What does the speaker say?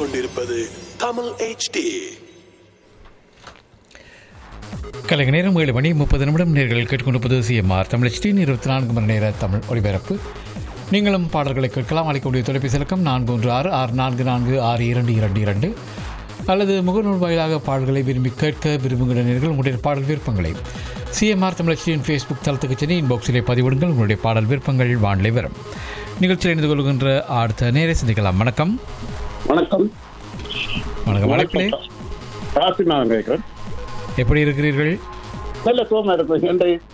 கேட்டுக்கொண்டிருப்பது தமிழ் HD. கலைஞர் நேரம் 7:30 நேர்கள் கேட்டுக்கொண்டிருப்பது CMR தமிழ் HD 24 மணி நேர தமிழ் ஒளிபரப்பு. நீங்களும் பாடல்களை கேட்கலாம். அளிக்கக்கூடிய தொலைபேசி இலக்கம் 4166446222 அல்லது முகநூல் வாயிலாக பாடல்களை விரும்பி கேட்க விரும்புகிற நேர்கள் உங்களுடைய பாடல் விருப்பங்களை CMR தமிழ் HDயின் ஃபேஸ்புக் தளத்துக்கு சென்று இன்பாக்ஸிலே பதிவிடுங்கள். உங்களுடைய பாடல் விருப்பங்கள் வானிலை வரும். நிகழ்ச்சியில் இணைந்து கொள்கின்ற அடுத்த நேரை சந்திக்கலாம். வணக்கம். வணக்கம். வணக்கம். வணக்கம். ராசி நான் கேட்கிறேன். எப்படி இருக்கிறீர்கள்? நல்ல சோமா இருக்கு. நன்றி.